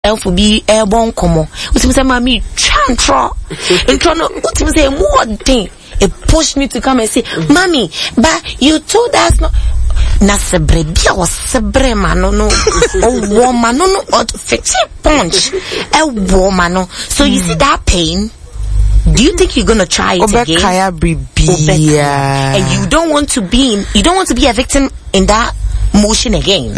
for be airborne como. What you say, mommy? Chantro. Intro no. What you say? More thing. It pushed me to come and say, mommy, but you told us not. Na sebre bia o sebre mano no o woman no or fetch punch a woman no. So you see that pain? Do you think you're gonna try it again? And you don't want to be a victim in that motion again.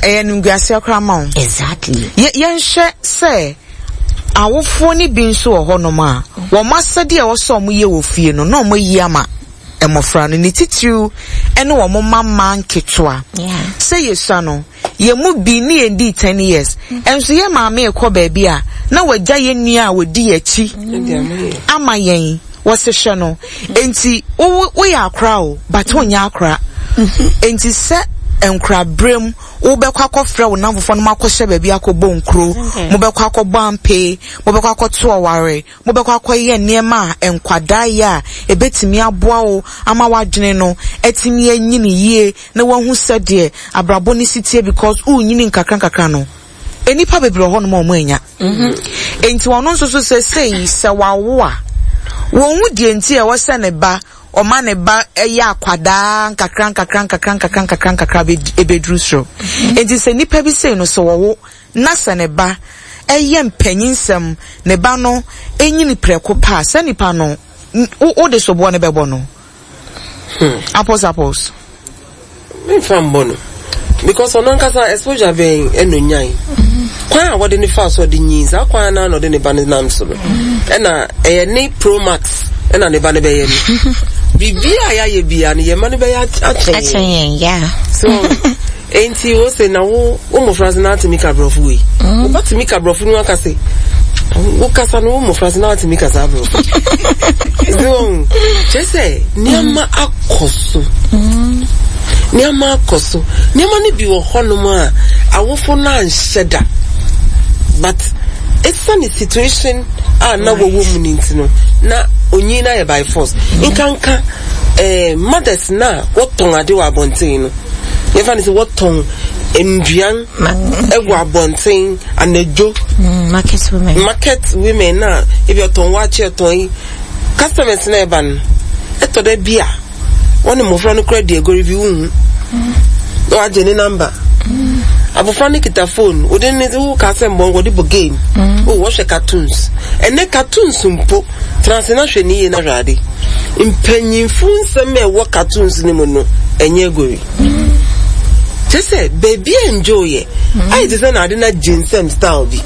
Exactly. Say awofo ni bi nso ho no ma wo masade e wo so mo ye wo fie no no mo yama emofra no ni titiu ene wo mo mama nketwa say yesa no ye mu bi ni endi 10 years enso ye maama e ko ba bia na wagya ye nua a wodi achi ama yen wo se hwe no enti wo ya akra o but onya akra enti se enkra brem wo bekwa kofra wo namfofo no makɔhye ba bia akɔbɔ nkro mo bekwa akɔbɔ ampe mo bekwa akɔto ɔware mo bekwa akɔyɛ niema enkwada ya ebetimi aboa wo ama wadwene no etimi anyini yie na wahu sɛde abrabo ne sitie because unyini nkakra no enipa bebre hɔ no ma ɔmo anya enti wɔno nso so sɛ wawo a wɔn hu die nti e wɔsɛ ne ba o mane ba eya akwada nkakra ebedru so enti se nipa bi sei no so wo na se ne ba eye mpanyinsem ne ba no enyini preko pa se nipa no o de so bo ne bebo no apples me fam bono because onon kasa exposure be enonyan kwa wode ne fa so de nyinza kwa na no de ne ba ne nam so e na ni Pro Max e na ne ba ne be ye ni bibia ya ye bia ne ye ma ne be ya achen yeah so enti wo se na wo mo France na atimika brofu we wo batimika brofu no aka se wo kasa no mo France na atimika za brofu so chese niama akoso niama ne bi wo honom a awofo na anhyeda but it's a situation na wo wo muninti no na onyi na ye by force inkanka mothers na woton ade wa bonten no ye fa ni se woton enduan ewo abonten anajo market women na if you ton watch your ton customers na ban eto da bia woni mo fra no credit e go review no agene number abofra ne kita phone odi ne wo ka se mbongo di bo game o wo hwe cartoons ene cartoons mpo transnational ni ye na rade impanyinfu nsem e wo cartoons ni mo no enye gori just baby enjoy it I just na ade na ginsem style bi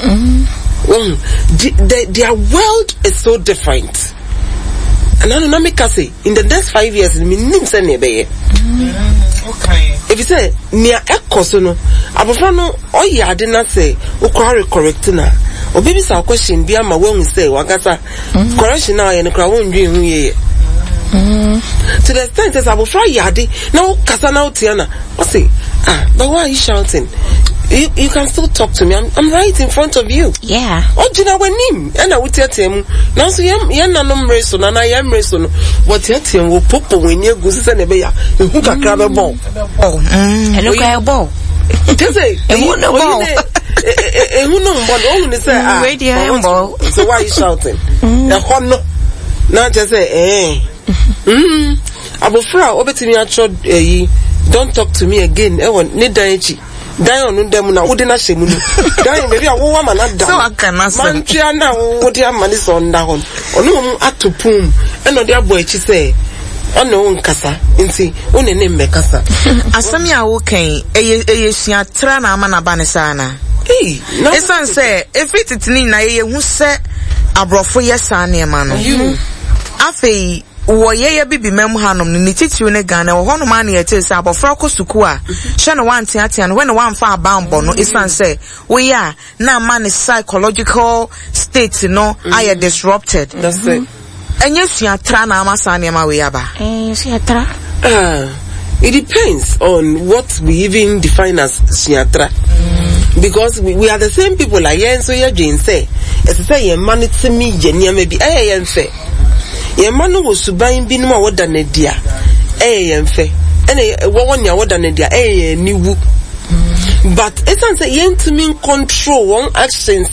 their world is so different and I don't make say in the next 5 years me nim se ne be okay if you say near ekoso no abofra no oyade na say o correct na obibi sa question bi ama when we say wakasa correction na ye no kra won dwen hu ye to the extent that abofra yade na o kasa na o tia na o say but why are you shouting? You can still talk to me. I'm right in front of you. Yeah. Ojina wenim. Ena utiatemu. Na so ye nanom reso na yam reso no. But yatem wo popo wenye gusi se ne be ya. Hu kakra be bon. Look at ball. Tese. Hu no ball. Hu no ball. Oh ni say radio ball. So why are you shouting? E ho no. Na tese abofra obetimi acho don't talk to me again. E won ni dan echi. Dan on dem na wodi na hyemu no dan baby a wo wa mana da so akana se man twa na wodi amani so nda hon ono atopum e no de abo echi se ono nkasa nti one ne mmekasa asami a wo kan eye suatra na ama na ba ne sana no esan se efititini na ye hu se abrofo yesa na ema no afei wo ye bibi mem hanom ni titiw ne Ghana wo hono ma na ye tese abofra ko suku a hwe no wante ate no when one fa abambo no isan say we ya na man psychological state no are disrupted. That's it. Enye suatra na amasa na ma we ya ba suatra it depends on what we even define as suatra because we are the same people like yen so ye dwen say it's say ye manitimi ye niam bi yen say ye manu wo suban bi no ma woda na dia yemfe ene wo wonya woda na dia niwu but it's not say yen to mean control one actions